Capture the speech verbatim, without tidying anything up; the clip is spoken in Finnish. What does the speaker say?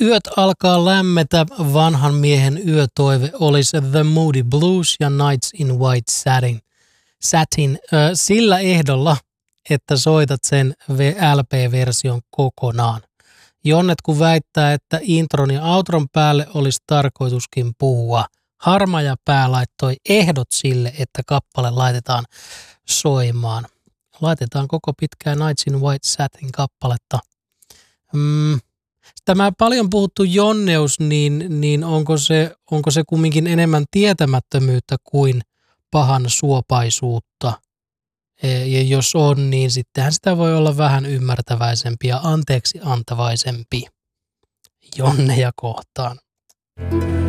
yöt alkaa lämmetä, vanhan miehen yötoive olisi The Moody Blues ja Nights in White Satin. Satin ö, sillä ehdolla, että soitat sen L P-version kokonaan. Jonnet kun väittää, että intron ja outron päälle olisi tarkoituskin puhua. Harmaja pää laittoi ehdot sille, että kappale laitetaan soimaan. Laitetaan koko pitkää Nights in White Satin kappaletta. Mm. Tämä paljon puhuttu jonneus, niin, niin onko, se, onko se kumminkin enemmän tietämättömyyttä kuin pahan suopaisuutta? Ja jos on, niin sittenhän sitä voi olla vähän ymmärtäväisempi ja anteeksi antavaisempi Jonneja kohtaan.